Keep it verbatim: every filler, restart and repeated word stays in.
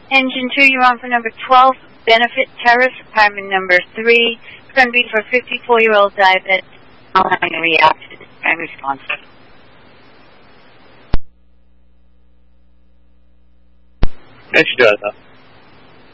Engine two, you're on for number twelve, Benefit Terrace, apartment number three. It's going to be for a fifty-four-year-old diabetic. Online reaction and responsive. Yes, she does, huh?